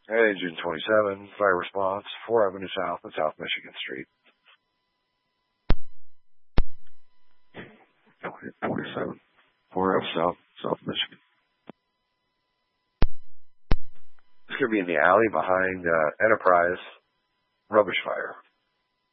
Hey, June 27, fire response, 4 Avenue South and South Michigan Street. 47, 4 F South, South Michigan. It's going to be in the alley behind Enterprise. Rubbish fire.